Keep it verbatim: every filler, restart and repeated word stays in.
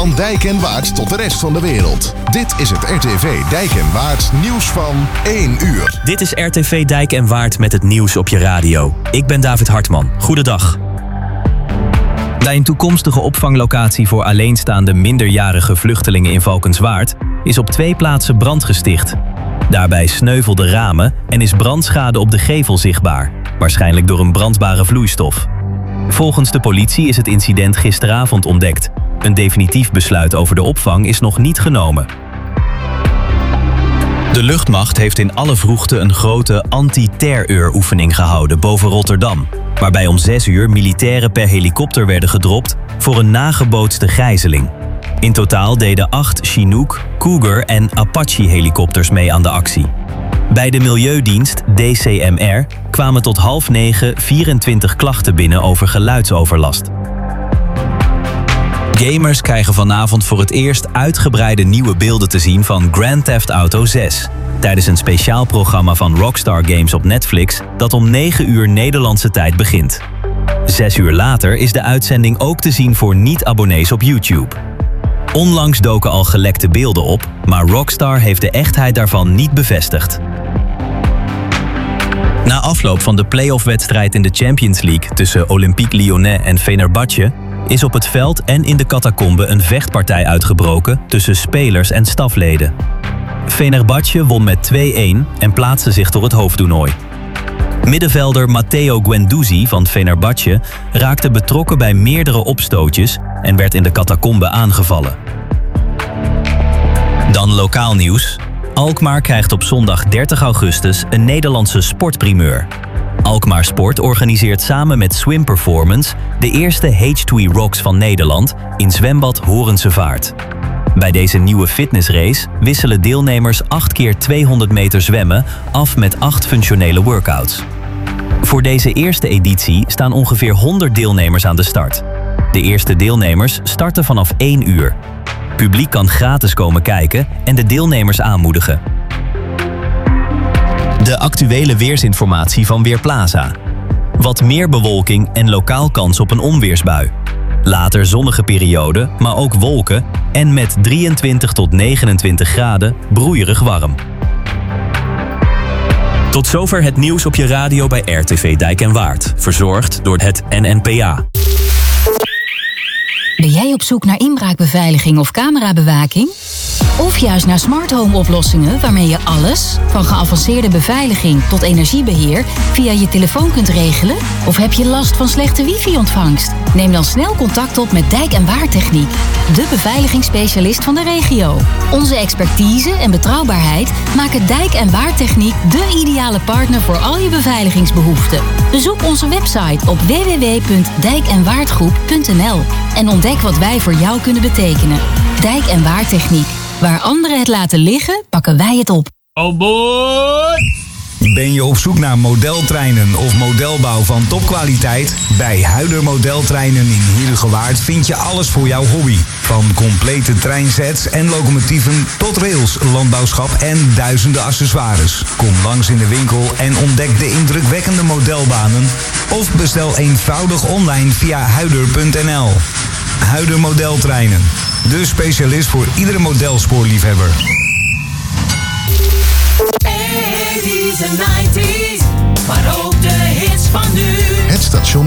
Van Dijk en Waard tot de rest van de wereld. Dit is het R T V Dijk en Waard nieuws van één uur. Dit is R T V Dijk en Waard met het nieuws op je radio. Ik ben David Hartman. Goedendag. Bij een toekomstige opvanglocatie voor alleenstaande minderjarige vluchtelingen in Valkenswaard is op twee plaatsen brand gesticht. Daarbij sneuvelden ramen en is brandschade op de gevel zichtbaar, waarschijnlijk door een brandbare vloeistof. Volgens de politie is het incident gisteravond ontdekt. Een definitief besluit over de opvang is nog niet genomen. De luchtmacht heeft in alle vroegte een grote anti-terreuroefening gehouden boven Rotterdam, waarbij om zes uur militairen per helikopter werden gedropt voor een nagebootste gijzeling. In totaal deden acht Chinook, Cougar en Apache-helikopters mee aan de actie. Bij de Milieudienst D C M R kwamen tot half negen vierentwintig klachten binnen over geluidsoverlast. Gamers krijgen vanavond voor het eerst uitgebreide nieuwe beelden te zien van Grand Theft Auto zes... tijdens een speciaal programma van Rockstar Games op Netflix dat om negen uur Nederlandse tijd begint. Zes uur later is de uitzending ook te zien voor niet-abonnees op YouTube. Onlangs doken al gelekte beelden op, maar Rockstar heeft de echtheid daarvan niet bevestigd. Na afloop van de play-off-wedstrijd in de Champions League tussen Olympique Lyonnais en Fenerbahce is op het veld en in de catacombe een vechtpartij uitgebroken tussen spelers en stafleden. Fenerbahce won met twee-een en plaatste zich door het hoofdtoernooi. Middenvelder Matteo Guendouzi van Fenerbahce raakte betrokken bij meerdere opstootjes en werd in de catacombe aangevallen. Dan lokaal nieuws. Alkmaar krijgt op zondag dertig augustus een Nederlandse sportprimeur. Alkmaar Sport organiseert samen met Swim Performance de eerste H twee Rocks van Nederland in zwembad Horense Vaart. Bij deze nieuwe fitnessrace wisselen deelnemers acht keer tweehonderd meter zwemmen af met acht functionele workouts. Voor deze eerste editie staan ongeveer honderd deelnemers aan de start. De eerste deelnemers starten vanaf één uur. Publiek kan gratis komen kijken en de deelnemers aanmoedigen. De actuele weersinformatie van Weerplaza. Wat meer bewolking en lokaal kans op een onweersbui. Later zonnige periode, maar ook wolken en met drieëntwintig tot negenentwintig graden broeierig warm. Tot zover het nieuws op je radio bij R T V Dijk en Waard. Verzorgd door het N N P A. Ben jij op zoek naar inbraakbeveiliging of camerabewaking? Of juist naar smart home oplossingen waarmee je alles, van geavanceerde beveiliging tot energiebeheer, via je telefoon kunt regelen? Of heb je last van slechte wifi-ontvangst? Neem dan snel contact op met Dijk en Waard Techniek, de beveiligingsspecialist van de regio. Onze expertise en betrouwbaarheid maken Dijk en Waard Techniek de ideale partner voor al je beveiligingsbehoeften. Bezoek onze website op w w w punt dijk en waardgroep punt n l en ontdek wat wij voor jou kunnen betekenen. Dijk en Waard Techniek. Waar anderen het laten liggen, pakken wij het op. Oh boy! Ben je op zoek naar modeltreinen of modelbouw van topkwaliteit? Bij Huider Modeltreinen in Heerhugowaard vind je alles voor jouw hobby. Van complete treinsets en locomotieven tot rails, landbouwschap en duizenden accessoires. Kom langs in de winkel en ontdek de indrukwekkende modelbanen. Of bestel eenvoudig online via huider punt n l. Huider Modeltreinen. De specialist voor iedere modelspoorliefhebber. eighties en nineties, maar ook de hits van nu. Het station